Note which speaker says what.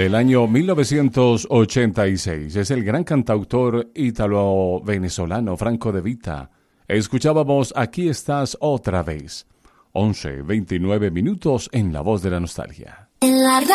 Speaker 1: del año 1986. Es el gran cantautor ítalo-venezolano Franco De Vita. Escuchábamos Aquí estás otra vez. 11:29 en La Voz de la Nostalgia.